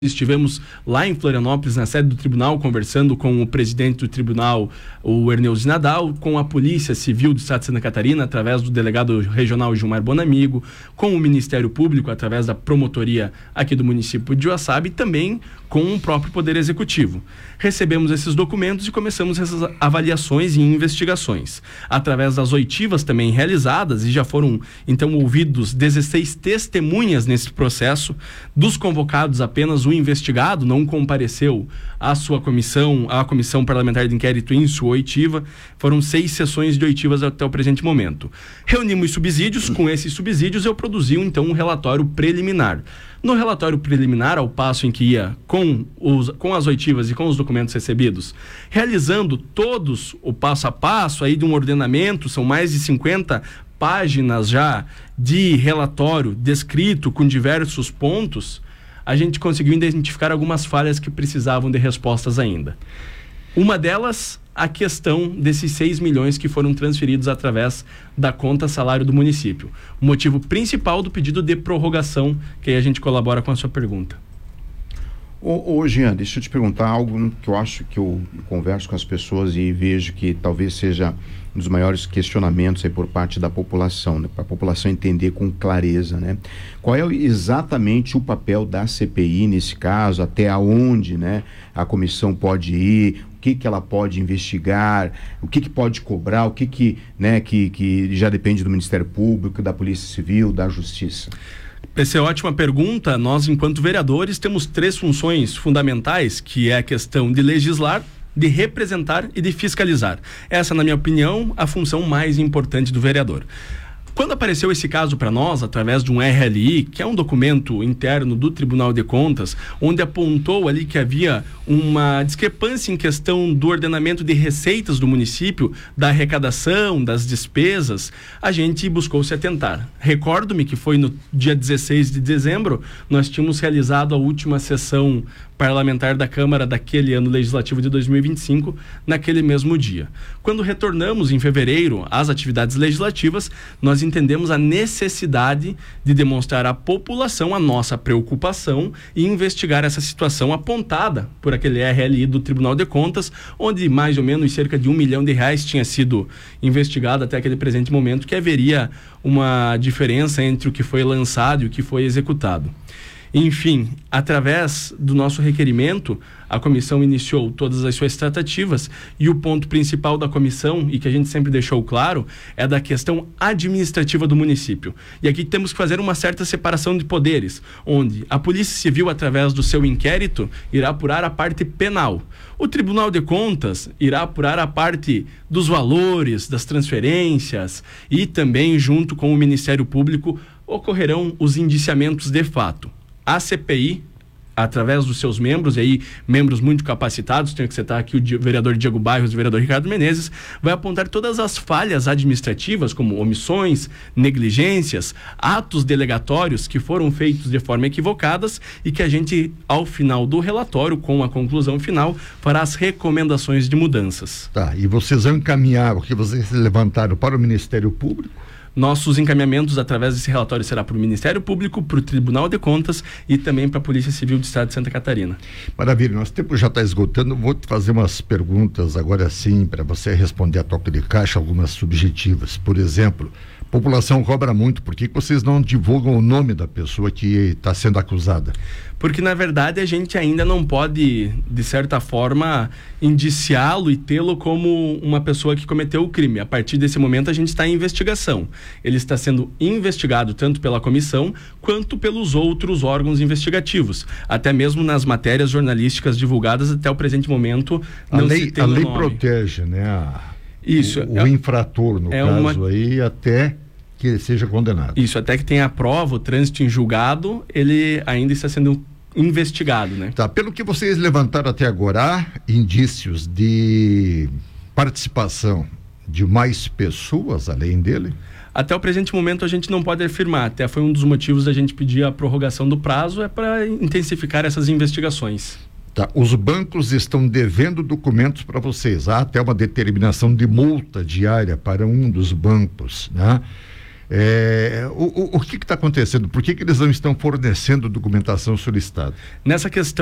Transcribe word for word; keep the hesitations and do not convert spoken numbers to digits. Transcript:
Estivemos lá em Florianópolis, na sede do tribunal, conversando com o presidente do tribunal, o Erneuzi Nadal, com a Polícia Civil do Estado de Santa Catarina, através do delegado regional Gilmar Bonamigo, com o Ministério Público, através da promotoria aqui do município de Uaçaba, e também com o próprio Poder Executivo. Recebemos esses documentos e começamos essas avaliações e investigações. Através das oitivas também realizadas, e já foram, então, ouvidos dezesseis testemunhas nesse processo, dos convocados apenas o investigado não compareceu à sua comissão, à Comissão Parlamentar de Inquérito em sua oitiva. Foram seis sessões de oitivas até o presente momento. Reunimos subsídios, com esses subsídios eu produzi então um relatório preliminar. No relatório preliminar, ao passo em que ia com, os, com as oitivas e com os documentos recebidos, realizando todos o passo a passo aí de um ordenamento, são mais de cinquenta páginas já de relatório descrito com diversos pontos, a gente conseguiu identificar algumas falhas que precisavam de respostas ainda. Uma delas, a questão desses seis milhões que foram transferidos através da conta salário do município. O motivo principal do pedido de prorrogação, que aí a gente colabora com a sua pergunta. Ô, ô Jean, deixa eu te perguntar algo que eu acho que eu converso com as pessoas e vejo que talvez seja um dos maiores questionamentos aí por parte da população, né? Para a população entender com clareza, né? Qual é exatamente o papel da C P I nesse caso, até aonde, né, a comissão pode ir, o que que ela pode investigar, o que que pode cobrar, o que que, né, que, que já depende do Ministério Público, da Polícia Civil, da Justiça. Essa é ótima pergunta. Nós, enquanto vereadores, temos três funções fundamentais, que é a questão de legislar, de representar e de fiscalizar. Essa, na minha opinião, a função mais importante do vereador. Quando apareceu esse caso para nós, através de um R L I, que é um documento interno do Tribunal de Contas, onde apontou ali que havia uma discrepância em questão do ordenamento de receitas do município, da arrecadação, das despesas, a gente buscou se atentar. Recordo-me que foi no dia dezesseis de dezembro, nós tínhamos realizado a última sessão parlamentar da Câmara daquele ano legislativo de dois mil e vinte e cinco, naquele mesmo dia. Quando retornamos em fevereiro às atividades legislativas, nós entendemos a necessidade de demonstrar à população a nossa preocupação e investigar essa situação apontada por aquele R L I do Tribunal de Contas, onde mais ou menos cerca de um milhão de reais tinha sido investigado até aquele presente momento, que haveria uma diferença entre o que foi lançado e o que foi executado. Enfim, através do nosso requerimento, a comissão iniciou todas as suas tratativas e o ponto principal da comissão, e que a gente sempre deixou claro, é da questão administrativa do município. E aqui temos que fazer uma certa separação de poderes, onde a Polícia Civil, através do seu inquérito, irá apurar a parte penal. O Tribunal de Contas irá apurar a parte dos valores, das transferências, e também, junto com o Ministério Público, ocorrerão os indiciamentos de fato. A C P I, através dos seus membros, e aí membros muito capacitados, tenho que citar aqui o vereador Diego Bairros e o vereador Ricardo Menezes, vai apontar todas as falhas administrativas, como omissões, negligências, atos delegatórios que foram feitos de forma equivocadas e que a gente, ao final do relatório, com a conclusão final, fará as recomendações de mudanças. Tá, e vocês vão encaminhar o que vocês levantaram para o Ministério Público? Nossos encaminhamentos através desse relatório será para o Ministério Público, para o Tribunal de Contas e também para a Polícia Civil do Estado de Santa Catarina. Maravilha, nosso tempo já está esgotando, vou te fazer umas perguntas agora sim, para você responder a toque de caixa, algumas subjetivas. Por exemplo, a população cobra muito, por que vocês não divulgam o nome da pessoa que está sendo acusada? Porque, na verdade, a gente ainda não pode, de certa forma, indiciá-lo e tê-lo como uma pessoa que cometeu o crime. A partir desse momento, a gente está em investigação. Ele está sendo investigado tanto pela comissão quanto pelos outros órgãos investigativos. Até mesmo nas matérias jornalísticas divulgadas até o presente momento, não lei, se tem a o lei nome. Protege, né? A, Isso. O, é, o infrator, no é caso uma... aí, até que ele seja condenado. Isso, até que tenha a prova, o trânsito em julgado, ele ainda está sendo investigado, né? Tá, pelo que vocês levantaram até agora, há indícios de participação de mais pessoas além dele? Até o presente momento a gente não pode afirmar, até foi um dos motivos da gente pedir a prorrogação do prazo, é para intensificar essas investigações. Tá, os bancos estão devendo documentos para vocês, há até uma determinação de multa diária para um dos bancos, né? É, o, o, o que está acontecendo? Por que, que eles não estão fornecendo documentação solicitada? Nessa questão